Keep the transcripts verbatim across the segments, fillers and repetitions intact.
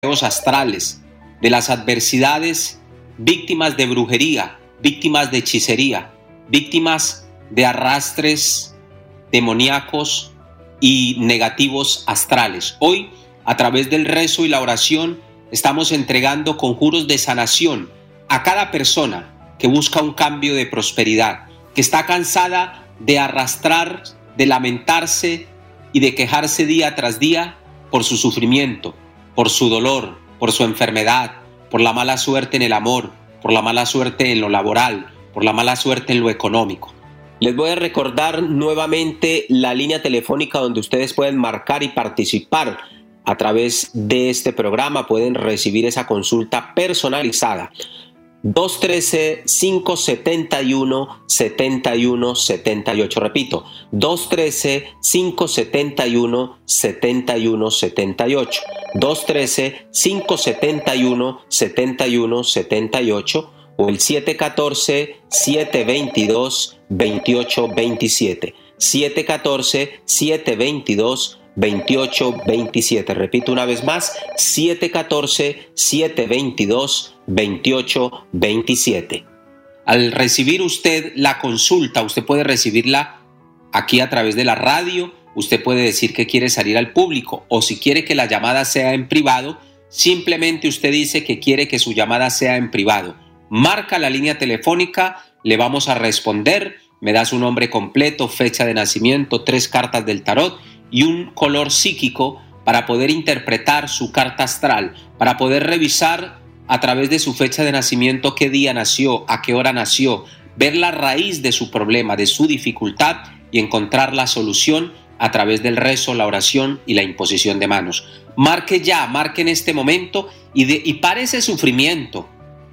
astrales, de las adversidades, víctimas de brujería, víctimas de hechicería, víctimas de arrastres demoníacos y negativos astrales. Hoy, a través del rezo y la oración, estamos entregando conjuros de sanación a cada persona que busca un cambio de prosperidad, que está cansada de arrastrar, de lamentarse y de quejarse día tras día por su sufrimiento, por su dolor, por su enfermedad, por la mala suerte en el amor, por la mala suerte en lo laboral, por la mala suerte en lo económico. Les voy a recordar nuevamente la línea telefónica donde ustedes pueden marcar y participar a través de este programa, pueden recibir esa consulta personalizada. dos uno tres, cinco siete uno, siete uno siete ocho, repito, dos uno tres, cinco siete uno, siete uno siete ocho, dos uno tres, cinco siete uno, siete uno siete ocho o el siete uno cuatro, siete dos dos, dos ocho dos siete, siete uno cuatro, siete dos dos, dos ocho dos siete. Repito una vez más, siete uno cuatro, siete dos dos, dos ocho dos siete. Al recibir usted la consulta, usted puede recibirla aquí a través de la radio, usted puede decir que quiere salir al público o si quiere que la llamada sea en privado, simplemente usted dice que quiere que su llamada sea en privado. Marca la línea telefónica, le vamos a responder, me da su nombre completo, fecha de nacimiento, tres cartas del tarot y un color psíquico para poder interpretar su carta astral, para poder revisar a través de su fecha de nacimiento qué día nació, a qué hora nació, ver la raíz de su problema, de su dificultad y encontrar la solución a través del rezo, la oración y la imposición de manos. Marque ya, marque en este momento y, de, y pare ese sufrimiento,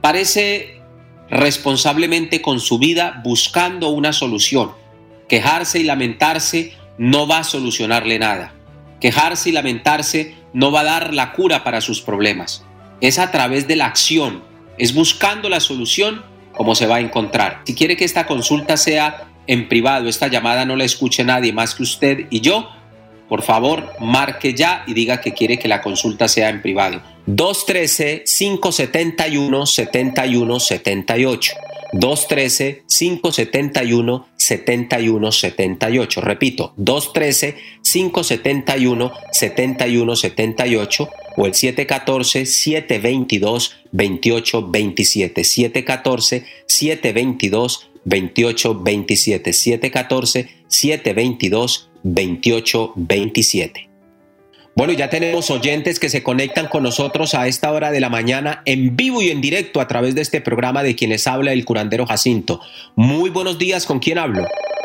parece responsablemente con su vida buscando una solución. Quejarse y lamentarse no va a solucionarle nada. Quejarse y lamentarse no va a dar la cura para sus problemas. Es a través de la acción, es buscando la solución como se va a encontrar. Si quiere que esta consulta sea en privado, esta llamada no la escuche nadie más que usted y yo, por favor, marque ya y diga que quiere que la consulta sea en privado. dos uno tres, cinco siete uno, siete uno siete ocho. dos uno tres, cinco siete uno, siete uno siete ocho. Repito, dos uno tres, cinco siete uno, siete uno siete ocho o el siete uno cuatro, siete dos dos, dos ocho dos siete. siete uno cuatro, siete dos dos, dos ocho dos siete. siete uno cuatro, siete dos dos, dos ocho dos siete. Bueno, ya tenemos oyentes que se conectan con nosotros a esta hora de la mañana en vivo y en directo a través de este programa de quienes habla el curandero Jacinto. Muy buenos días, ¿con quién hablo?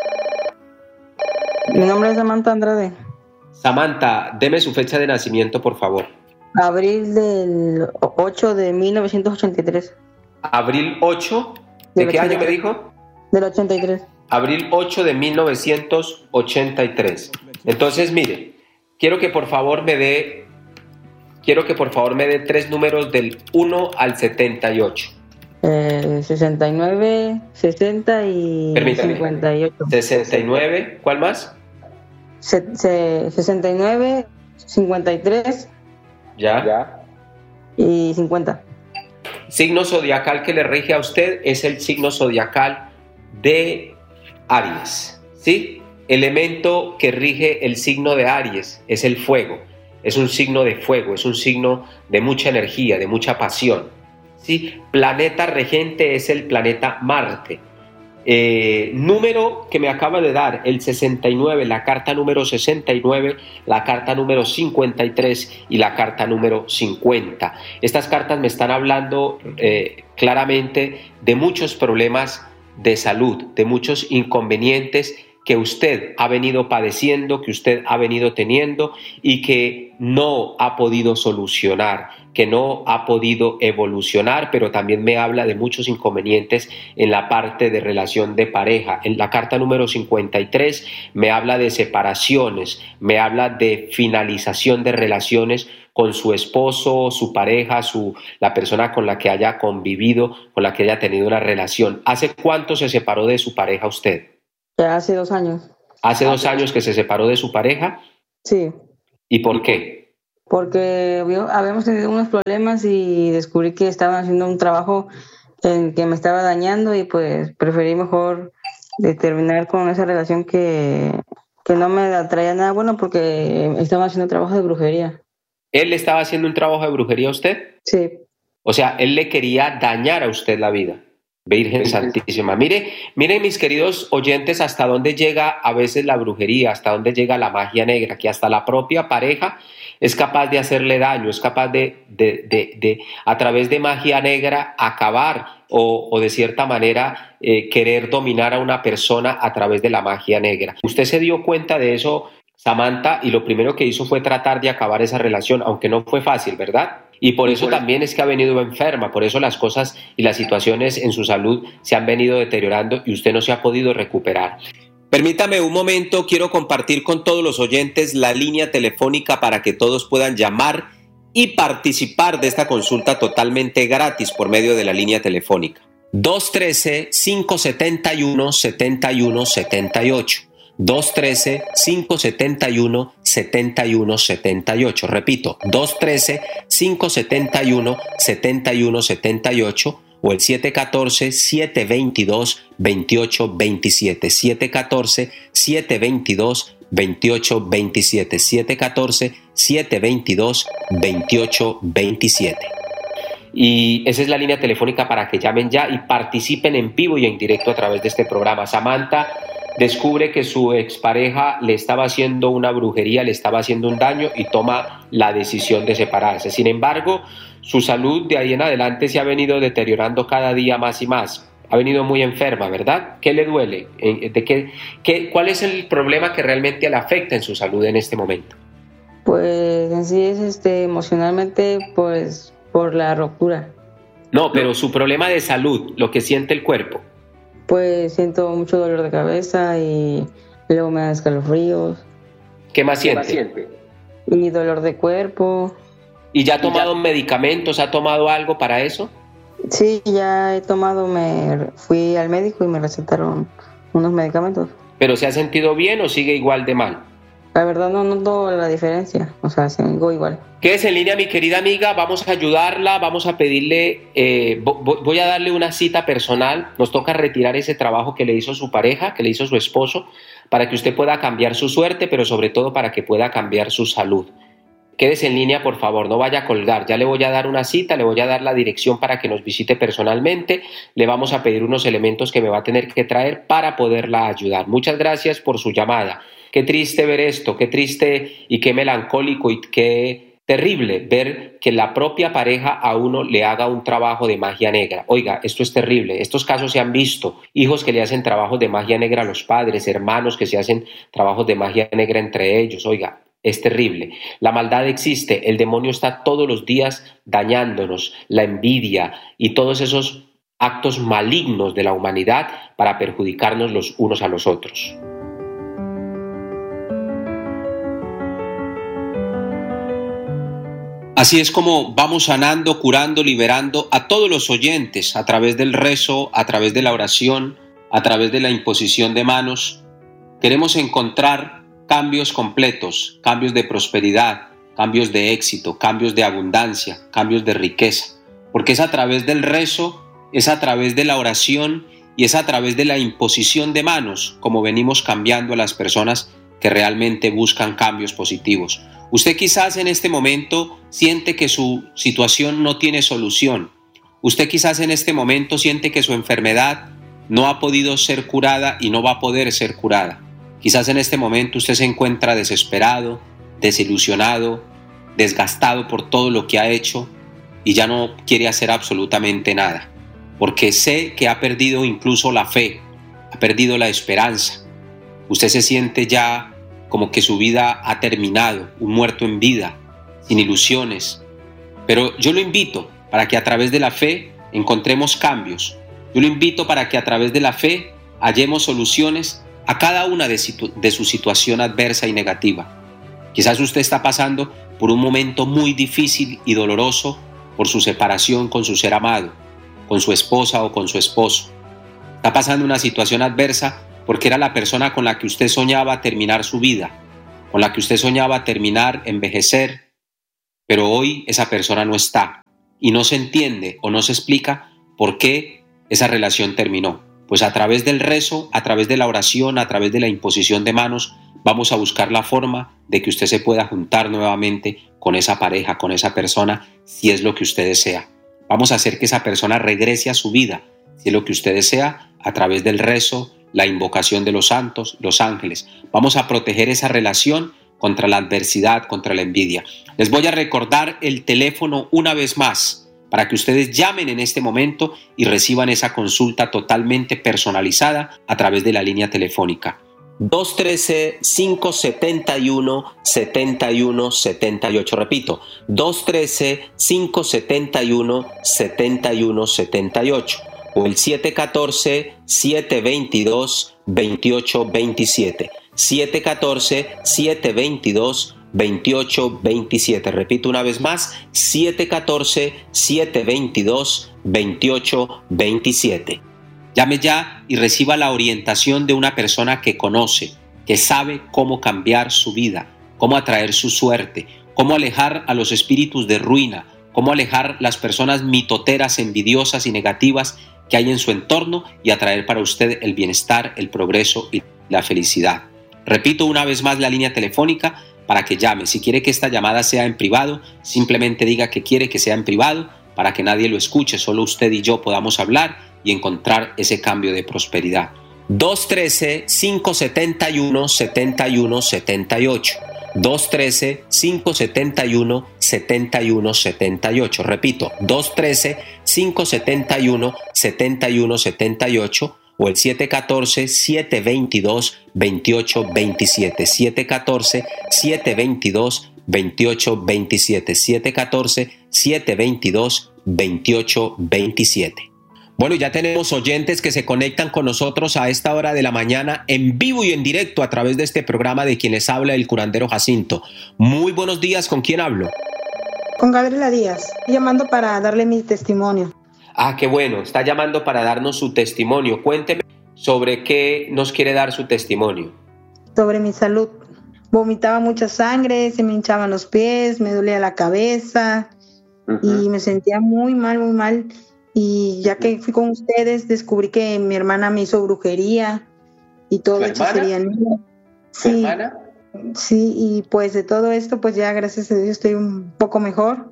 Mi nombre es Samantha Andrade. Samantha, deme su fecha de nacimiento, por favor. Abril del ocho de mil novecientos ochenta y tres. ¿Abril ocho? ¿De qué año me dijo? Del ochenta y tres. Abril ocho de mil novecientos ochenta y tres. Entonces, mire, quiero que por favor me dé, quiero que por favor me dé tres números del uno al setenta y ocho. Eh, sesenta y nueve, sesenta y Permítame. cincuenta y ocho. sesenta y nueve, ¿cuál más? Se, se, sesenta y nueve, cincuenta y tres. Ya. ya. Y cincuenta. Signo zodiacal que le rige a usted es el signo zodiacal de Aries, ¿sí? Elemento que rige el signo de Aries es el fuego. Es un signo de fuego, es un signo de mucha energía, de mucha pasión, ¿sí? Planeta regente es el planeta Marte. Eh, número que me acaba de dar, el sesenta y nueve, la carta número sesenta y nueve, la carta número cincuenta y tres y la carta número cincuenta. Estas cartas me están hablando eh, claramente de muchos problemas de salud, de muchos inconvenientes que usted ha venido padeciendo, que usted ha venido teniendo y que no ha podido solucionar, que no ha podido evolucionar, pero también me habla de muchos inconvenientes en la parte de relación de pareja. En la carta número cincuenta y tres me habla de separaciones, me habla de finalización de relaciones con su esposo, su pareja, su, la persona con la que haya convivido, con la que haya tenido una relación. ¿Hace cuánto se separó de su pareja usted? Ya hace dos años. ¿Hace dos años que se separó de su pareja? Sí. ¿Y por qué? porque vio- habíamos tenido unos problemas y descubrí que estaban haciendo un trabajo en que me estaba dañando y pues preferí mejor de terminar con esa relación que, que no me atraía nada bueno porque estaba haciendo trabajo de brujería. ¿Él le estaba haciendo un trabajo de brujería a usted? Sí, O sea, él le quería dañar a usted la vida. Virgen Santísima. Mire, mire, mis queridos oyentes, hasta dónde llega a veces la brujería, hasta dónde llega la magia negra, que hasta la propia pareja es capaz de hacerle daño, es capaz de, de, de, de a través de magia negra, acabar o, o de cierta manera eh, querer dominar a una persona a través de la magia negra. Usted se dio cuenta de eso, Samantha, y lo primero que hizo fue tratar de acabar esa relación, aunque no fue fácil, ¿verdad? Y por eso también es que ha venido enferma, por eso las cosas y las situaciones en su salud se han venido deteriorando y usted no se ha podido recuperar. Permítame un momento, quiero compartir con todos los oyentes la línea telefónica para que todos puedan llamar y participar de esta consulta totalmente gratis por medio de la línea telefónica. dos uno tres, cinco siete uno, siete uno siete ocho. dos uno tres, cinco siete uno, siete uno siete ocho. Repito, dos uno tres, cinco siete uno, siete uno siete ocho o el siete uno cuatro, siete dos dos, dos ocho dos siete. siete uno cuatro, siete dos dos, dos ocho dos siete. siete uno cuatro, siete dos dos, dos ocho dos siete. Y esa es la línea telefónica para que llamen ya y participen en vivo y en directo a través de este programa. Samantha descubre que su expareja le estaba haciendo una brujería, le estaba haciendo un daño y toma la decisión de separarse. Sin embargo, su salud de ahí en adelante se ha venido deteriorando cada día más y más. Ha venido muy enferma, ¿verdad? ¿Qué le duele? ¿De qué, qué, ¿Cuál es el problema que realmente le afecta en su salud en este momento? pues en sí es este, emocionalmente pues por la ruptura. No, pero su problema de salud, lo que siente el cuerpo. Pues siento mucho dolor de cabeza y luego me dan escalofríos ¿Qué más siente? y dolor de cuerpo. ¿Y ya ha tomado medicamentos? ¿Ha tomado algo para eso? Sí, ya he tomado, me fui al médico y me recetaron unos medicamentos. ¿Pero se ha sentido bien o sigue igual de mal? La verdad no noto la diferencia, o sea, sigo igual. Quédese en línea, mi querida amiga, vamos a ayudarla, vamos a pedirle, eh, voy a darle una cita personal, nos toca retirar ese trabajo que le hizo su pareja, que le hizo su esposo, para que usted pueda cambiar su suerte, pero sobre todo para que pueda cambiar su salud. Quédese en línea, por favor, no vaya a colgar, ya le voy a dar una cita, le voy a dar la dirección para que nos visite personalmente, le vamos a pedir unos elementos que me va a tener que traer para poderla ayudar. Muchas gracias por su llamada. Qué triste ver esto, qué triste y qué melancólico y qué terrible ver que la propia pareja a uno le haga un trabajo de magia negra. Oiga, esto es terrible. Estos casos se han visto. Hijos que le hacen trabajos de magia negra a los padres, hermanos que se hacen trabajos de magia negra entre ellos. Oiga, es terrible. La maldad existe. El demonio está todos los días dañándonos, la envidia y todos esos actos malignos de la humanidad para perjudicarnos los unos a los otros. Así es como vamos sanando, curando, liberando a todos los oyentes a través del rezo, a través de la oración, a través de la imposición de manos. Queremos encontrar cambios completos, cambios de prosperidad, cambios de éxito, cambios de abundancia, cambios de riqueza, porque es a través del rezo, es a través de la oración y es a través de la imposición de manos como venimos cambiando a las personas que realmente buscan cambios positivos. Usted quizás en este momento siente que su situación no tiene solución. Usted quizás en este momento siente que su enfermedad no ha podido ser curada y no va a poder ser curada. Quizás en este momento usted se encuentra desesperado, desilusionado, desgastado por todo lo que ha hecho y ya no quiere hacer absolutamente nada, porque sé que ha perdido incluso la fe, ha perdido la esperanza. Usted se siente ya como que su vida ha terminado, un muerto en vida, sin ilusiones. Pero yo lo invito para que a través de la fe encontremos cambios. Yo lo invito para que a través de la fe hallemos soluciones a cada una de, situ- de su situación adversa y negativa. Quizás usted está pasando por un momento muy difícil y doloroso por su separación con su ser amado, con su esposa o con su esposo. Está pasando una situación adversa porque era la persona con la que usted soñaba terminar su vida, con la que usted soñaba terminar, envejecer, pero hoy esa persona no está y no se entiende o no se explica por qué esa relación terminó. Pues a través del rezo, a través de la oración, a través de la imposición de manos, vamos a buscar la forma de que usted se pueda juntar nuevamente con esa pareja, con esa persona, si es lo que usted desea. Vamos a hacer que esa persona regrese a su vida, si es lo que usted desea, a través del rezo, la invocación de los santos, los ángeles. Vamos a proteger esa relación contra la adversidad, contra la envidia. Les voy a recordar el teléfono una vez más para que ustedes llamen en este momento y reciban esa consulta totalmente personalizada a través de la línea telefónica. dos uno tres, cinco siete uno, siete uno siete ocho. Repito, dos uno tres, cinco siete uno, siete uno siete ocho o el siete uno cuatro, siete dos dos, dos ocho dos siete. siete uno cuatro, siete dos dos, dos ocho dos siete. Repito una vez más, siete uno cuatro, siete dos dos, dos ocho dos siete. Llame ya y reciba la orientación de una persona que conoce, que sabe cómo cambiar su vida, cómo atraer su suerte, cómo alejar a los espíritus de ruina, cómo alejar las personas mitoteras, envidiosas y negativas que hay en su entorno y atraer para usted el bienestar, el progreso y la felicidad. Repito una vez más la línea telefónica para que llame. Si quiere que esta llamada sea en privado, simplemente diga que quiere que sea en privado para que nadie lo escuche, solo usted y yo podamos hablar y encontrar ese cambio de prosperidad. dos uno tres, cinco siete uno, siete uno siete ocho. dos uno tres, cinco siete uno, siete uno siete ocho. Repito, dos uno tres, cinco siete uno, siete uno siete ocho o el siete uno cuatro, siete dos dos, dos ocho dos siete. siete uno cuatro, siete dos dos, dos ocho dos siete. siete uno cuatro, siete dos dos, dos ocho dos siete. Bueno, ya tenemos oyentes que se conectan con nosotros a esta hora de la mañana en vivo y en directo a través de este programa de quien les habla el curandero Jacinto. Muy buenos días, ¿con quién hablo? Con Gabriela Díaz, llamando para darle mi testimonio. Ah, qué bueno, está llamando para darnos su testimonio. Cuénteme sobre qué nos quiere dar su testimonio. Sobre mi salud. Vomitaba mucha sangre, se me hinchaban los pies, me dolía la cabeza uh-huh. y me sentía muy mal, muy mal. Y ya que fui con ustedes, descubrí que mi hermana me hizo brujería y todo hechicería. ¿Tu sí, hermana? Sí, y pues de todo esto, pues ya gracias a Dios estoy un poco mejor.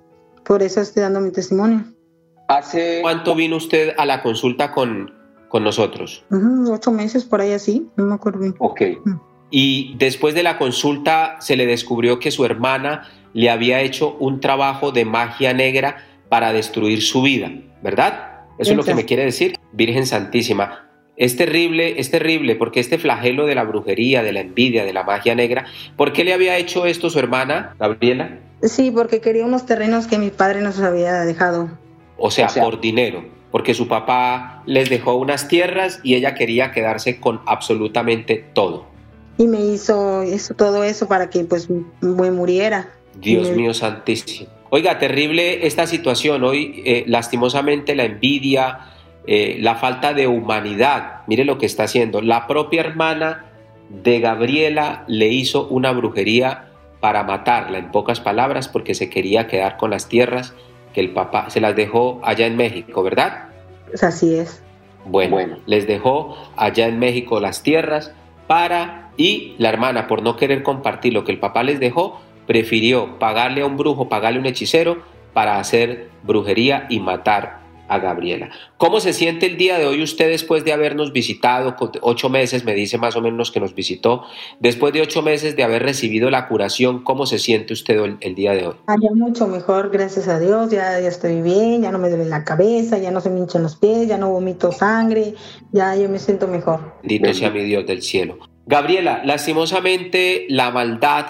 Por eso estoy dando mi testimonio. ¿Hace cuánto vino usted a la consulta con, con nosotros? Uh-huh, ocho meses, por ahí así, no me acuerdo bien. Ok. Uh-huh. Y después de la consulta se le descubrió que su hermana le había hecho un trabajo de magia negra para destruir su vida, ¿verdad? Eso es lo que me quiere decir, Virgen Santísima. Es terrible, es terrible, porque este flagelo de la brujería, de la envidia, de la magia negra, ¿por qué le había hecho esto su hermana, Gabriela? Sí, porque quería unos terrenos que mi padre nos había dejado. O sea, o sea, por dinero, porque su papá les dejó unas tierras y ella quería quedarse con absolutamente todo. Y me hizo eso, todo eso para que pues me muriera. Dios me... mío santísimo. Oiga, terrible esta situación. Hoy, eh, lastimosamente, la envidia, eh, la falta de humanidad, mire lo que está haciendo. La propia hermana de Gabriela le hizo una brujería para matarla, en pocas palabras, porque se quería quedar con las tierras que el papá se las dejó allá en México, ¿verdad? Pues así es. Bueno, bueno, les dejó allá en México las tierras para, y la hermana, por no querer compartir lo que el papá les dejó, prefirió pagarle a un brujo, pagarle a un hechicero para hacer brujería y matar a Gabriela. ¿Cómo se siente el día de hoy usted después de habernos visitado? Ocho meses, me dice más o menos que nos visitó. Después de ocho meses de haber recibido la curación, ¿cómo se siente usted el, el día de hoy? Ah, ya mucho mejor, gracias a Dios. Ya, ya estoy bien, ya no me duele la cabeza, ya no se me hinchan los pies, ya no vomito sangre, ya yo me siento mejor. Bendito sea mi Dios del cielo. Gabriela, lastimosamente la maldad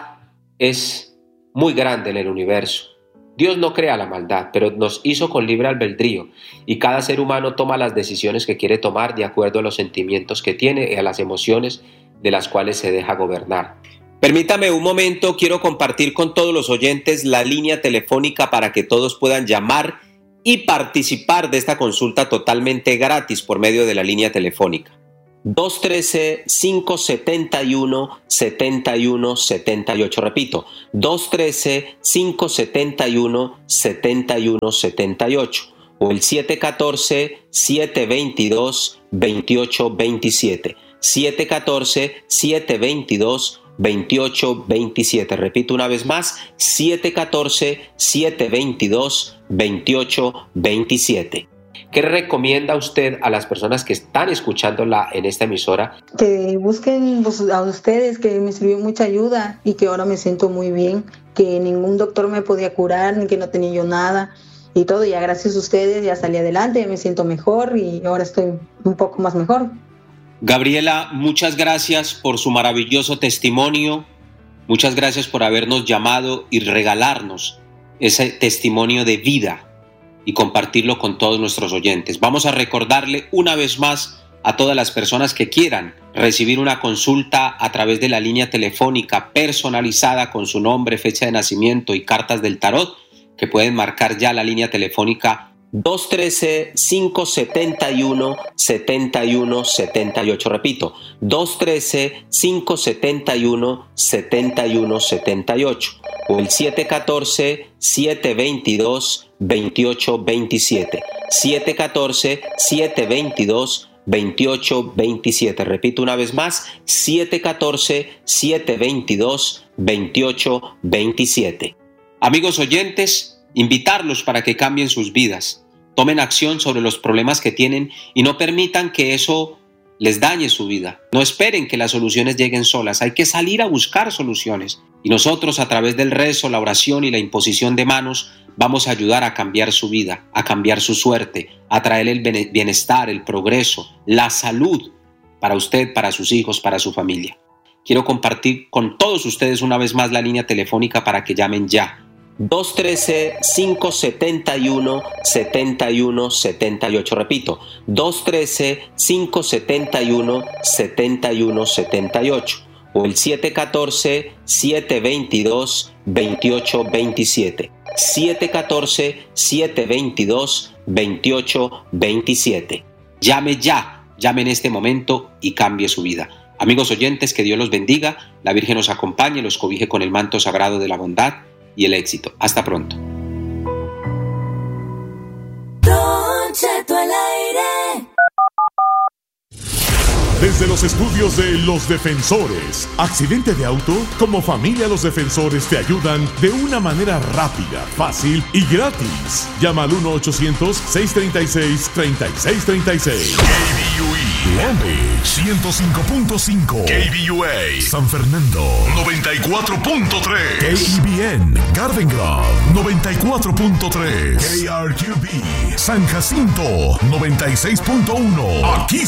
es muy grande en el universo. Dios no crea la maldad, pero nos hizo con libre albedrío y cada ser humano toma las decisiones que quiere tomar de acuerdo a los sentimientos que tiene y a las emociones de las cuales se deja gobernar. Permítame un momento, quiero compartir con todos los oyentes la línea telefónica para que todos puedan llamar y participar de esta consulta totalmente gratis por medio de la línea telefónica. dos uno tres, cinco siete uno, siete uno siete ocho. Repito, dos uno tres, cinco siete uno, siete uno siete ocho. O el siete uno cuatro, siete dos dos, dos ocho dos siete. siete uno cuatro, siete dos dos, dos ocho dos siete. Repito una vez más, siete uno cuatro, siete dos dos, dos ocho dos siete. ¿Qué recomienda usted a las personas que están escuchándola en esta emisora? Que busquen pues, a ustedes, que me sirvió mucha ayuda y que ahora me siento muy bien, que ningún doctor me podía curar, ni que no tenía yo nada y todo. Ya gracias a ustedes ya salí adelante, me siento mejor y ahora estoy un poco más mejor. Gabriela, muchas gracias por su maravilloso testimonio. Muchas gracias por habernos llamado y regalarnos ese testimonio de vida y compartirlo con todos nuestros oyentes. Vamos a recordarle una vez más a todas las personas que quieran recibir una consulta a través de la línea telefónica personalizada con su nombre, fecha de nacimiento y cartas del tarot, que pueden marcar ya la línea telefónica dos uno tres, cinco siete uno, siete uno siete ocho. Repito, dos uno tres, cinco siete uno, siete uno siete ocho. O el siete uno cuatro, siete dos dos, dos ocho dos siete. siete uno cuatro, siete dos dos, dos ocho dos siete. Repito una vez más, siete uno cuatro, siete dos dos, dos ocho dos siete. Amigos oyentes, invitarlos para que cambien sus vidas, tomen acción sobre los problemas que tienen y no permitan que eso les dañe su vida. No esperen que las soluciones lleguen solas, hay que salir a buscar soluciones. Y nosotros, a través del rezo, la oración y la imposición de manos, vamos a ayudar a cambiar su vida, a cambiar su suerte, a traer el bienestar, el progreso, la salud para usted, para sus hijos, para su familia. Quiero compartir con todos ustedes una vez más la línea telefónica para que llamen ya. dos uno tres, cinco siete uno, siete uno siete ocho. Repito, dos uno tres, cinco siete uno, siete uno siete ocho. O el siete uno cuatro, siete dos dos, dos ocho dos siete. siete uno cuatro, siete dos dos, dos ocho dos siete. Llame ya, llame en este momento y cambie su vida. Amigos oyentes, que Dios los bendiga, la Virgen los acompañe, los cobije con el manto sagrado de la bondad y el éxito. Hasta pronto. Don Cheto al aire. Desde los estudios de Los Defensores. ¿Accidente de auto? Como familia Los Defensores te ayudan de una manera rápida, fácil y gratis. Llama al uno ochocientos, seiscientos treinta y seis, treinta y seis treinta y seis. K B U E Long Beach ciento cinco punto cinco. K B U A San Fernando noventa y cuatro punto tres. K E B N Garden Grove noventa y cuatro punto tres. K R Q B San Jacinto noventa y seis punto uno. Aquí